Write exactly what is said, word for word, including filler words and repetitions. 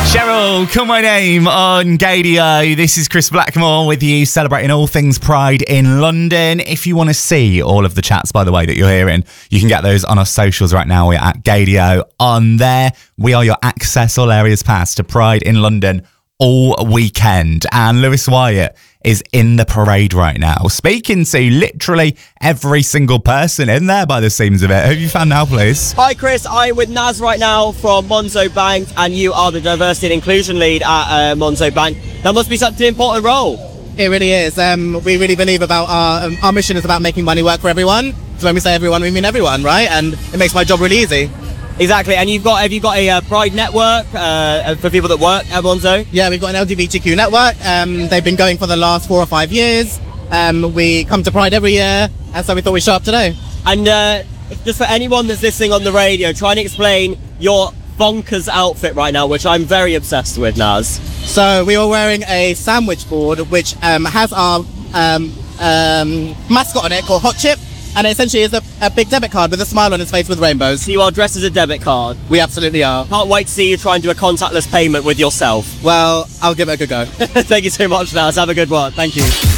Cheryl, call my name on Gadio. This is Chris Blackmore with you, celebrating all things Pride in London. If you want to see all of the chats, by the way, that you're hearing, you can get those on our socials right now. We're at Gadio on there. We are your access all areas pass to Pride in London all weekend. And Lewis Wyatt is in the parade right now, speaking to literally every single person in there by the seams of it. Who have you found now, please? Hi Chris, I'm with Naz right now from Monzo Bank, and you are the Diversity and Inclusion Lead at uh, Monzo Bank. That must be such an important role. It really is. Um, we really believe about our, um, our mission is about making money work for everyone. So when we say everyone, we mean everyone, right? And it makes my job really easy. Exactly, and you've got have you got a uh, Pride network uh, for people that work at Monzo? Yeah, we've got an L G B T Q network. Um, they've been going for the last four or five years. Um, we come to Pride every year, and so we thought we'd show up today. And uh, just for anyone that's listening on the radio, try and explain your bonkers outfit right now, which I'm very obsessed with, Naz. So we were wearing a sandwich board, which um, has our um, um, mascot on it called Hot Chip. And it essentially is a, a big debit card with a smile on his face with rainbows. So you are dressed as a debit card? We absolutely are. Can't wait to see you try and do a contactless payment with yourself. Well, I'll give it a good go. Thank you so much, Naz. Have a good one. Thank you.